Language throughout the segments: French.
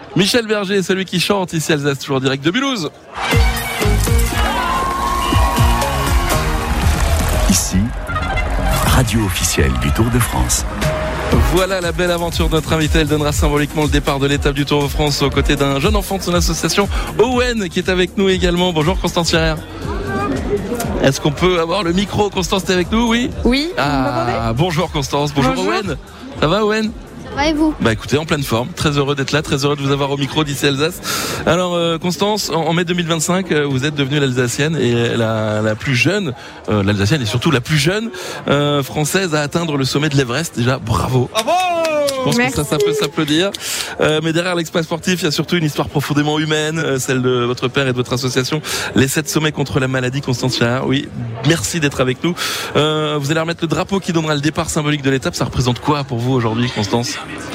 Michel Berger, celui qui chante ici Alsace, toujours direct de Mulhouse. Ici, radio officielle du Tour de France. Voilà la belle aventure de notre invité. Elle donnera symboliquement le départ de l'étape du Tour de France aux côtés d'un jeune enfant de son association Owen qui est avec nous également. Bonjour Constance Ferrer. Est-ce qu'on peut avoir le micro? Constance, t'es avec nous? Oui. Oui. Bonjour Constance. Bonjour Owen. Ça va Owen? Et vous? Bah écoutez, en pleine forme, très heureux d'être là, très heureux de vous avoir au micro d'ici Alsace. Alors Constance, en mai 2025, vous êtes devenue l'Alsacienne et la plus jeune, l'Alsacienne et surtout la plus jeune française à atteindre le sommet de l'Everest. Déjà, bravo. Bravo. Je pense que ça peut s'applaudir. Mais derrière l'exploit sportif, il y a surtout une histoire profondément humaine, celle de votre père et de votre association, les 7 sommets contre la maladie. Constance Ferrer, oui, merci d'être avec nous. Vous allez remettre le drapeau qui donnera le départ symbolique de l'étape. Ça représente quoi pour vous aujourd'hui, Constance?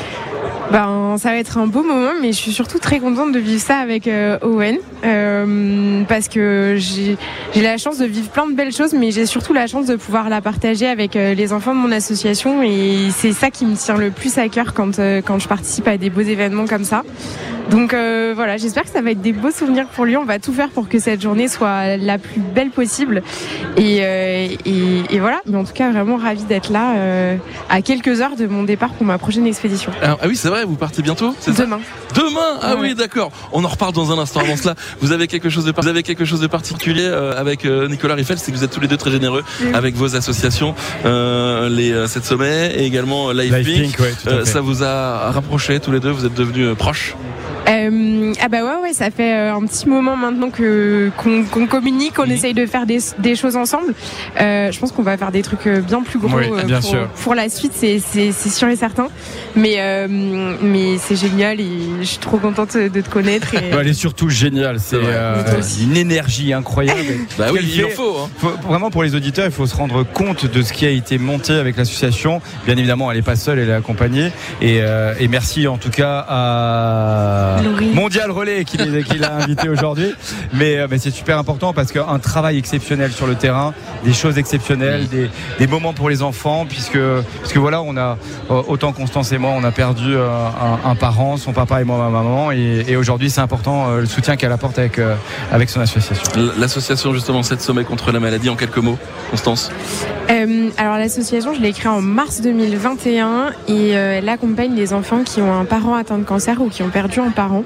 Ça va être un beau moment, mais je suis surtout très contente de vivre ça avec Owen, parce que j'ai la chance de vivre plein de belles choses, mais j'ai surtout la chance de pouvoir la partager avec les enfants de mon association, et c'est ça qui me tient le plus à cœur quand je participe à des beaux événements comme ça. Donc voilà, j'espère que ça va être des beaux souvenirs pour lui. On va tout faire pour que cette journée soit la plus belle possible. Et voilà, mais en tout cas vraiment ravie d'être là à quelques heures de mon départ pour ma prochaine expédition. Ah oui, c'est vrai, vous partez bientôt? Demain. Demain? Ah oui, d'accord. On en reparle dans un instant. Avant cela, vous avez quelque chose de particulier avec Nicolas Riffel, c'est que vous êtes tous les deux très généreux avec vos associations, les 7 sommets et également Life Pink. Ouais, ça vous a rapprochés tous les deux, vous êtes devenus proches? Ouais, ça fait un petit moment maintenant qu'on communique, qu'on essaye de faire des choses ensemble. Je pense qu'on va faire des trucs bien plus gros pour la suite, c'est sûr et certain. Mais c'est génial et je suis trop contente de te connaître. Elle est surtout géniale, c'est une énergie incroyable. Bah oui, il en faut. Vraiment pour les auditeurs, il faut se rendre compte de ce qui a été monté avec l'association. Bien évidemment, elle n'est pas seule, elle est accompagnée. Et merci en tout cas à Mondial Relais qui l'a invité aujourd'hui, mais c'est super important parce qu'un travail exceptionnel sur le terrain, des choses exceptionnelles, des moments pour les enfants, puisque voilà, on a autant Constance et moi, on a perdu un parent, son papa et moi ma maman, et aujourd'hui c'est important le soutien qu'elle apporte avec son association. L'association justement 7 sommets contre la maladie, en quelques mots, Constance. Alors l'association, je l'ai créée en mars 2021 et elle accompagne les enfants qui ont un parent atteint de cancer ou qui ont perdu un parent.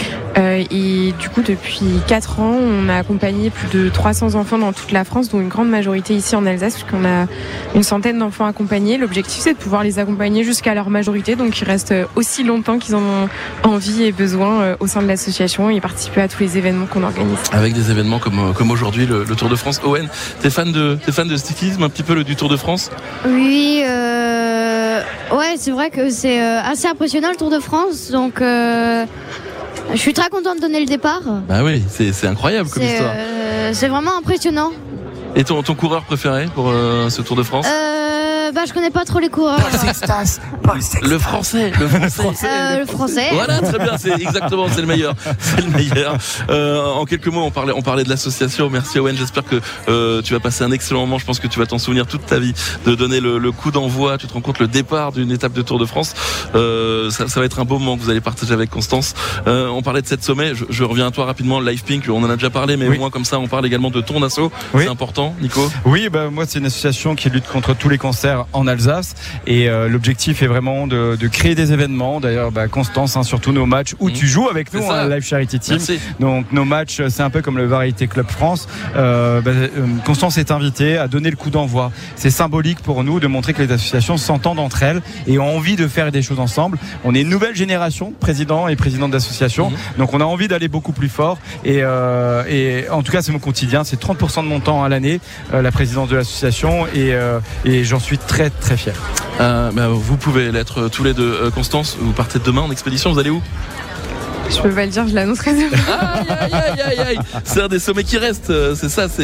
Et du coup depuis 4 ans on a accompagné plus de 300 enfants dans toute la France, dont une grande majorité ici en Alsace, puisqu'on a une centaine d'enfants accompagnés. L'objectif c'est de pouvoir les accompagner jusqu'à leur majorité, donc ils restent aussi longtemps qu'ils en ont envie et besoin au sein de l'association, et participer à tous les événements qu'on organise. Avec des événements comme aujourd'hui le Tour de France. Owen, t'es fan de cyclisme un petit peu, du Tour de France? Oui, ouais, c'est vrai que c'est assez impressionnant le Tour de France, donc je suis très contente de donner le départ. Bah oui, c'est incroyable comme histoire. C'est vraiment impressionnant. Et ton coureur préféré pour ce Tour de France? Je connais pas trop les coureurs. Le français. Le français. Voilà, très bien, c'est le meilleur. C'est le meilleur. En quelques mots, on parlait de l'association. Merci Owen, j'espère que tu vas passer un excellent moment. Je pense que tu vas t'en souvenir toute ta vie de donner le coup d'envoi. Tu te rends compte, le départ d'une étape de Tour de France. Ça va être un beau moment que vous allez partager avec Constance. On parlait de 7 sommets. Je reviens à toi rapidement. Life Pink, on en a déjà parlé, mais au moins comme ça, on parle également de ton asso. C'est important, Nico? Oui, moi c'est une association qui lutte contre tous les cancers en Alsace, et l'objectif est vraiment de créer des événements. D'ailleurs Constance, surtout nos matchs où tu joues avec nous, Live Charity Team. Merci. Donc nos matchs, c'est un peu comme le Variété Club France. Constance est invitée à donner le coup d'envoi. C'est symbolique pour nous de montrer que les associations s'entendent entre elles et ont envie de faire des choses ensemble. On est une nouvelle génération, président et présidente d'association, donc on a envie d'aller beaucoup plus fort, et en tout cas c'est mon quotidien, c'est 30% de mon temps à l'année, la présidence de l'association, et j'en suis très très fier. Vous pouvez l'être tous les deux. Constance, vous partez demain en expédition, vous allez où? Je peux pas le dire, je l'annoncerai demain. Aïe. C'est un des sommets qui restent, c'est ça.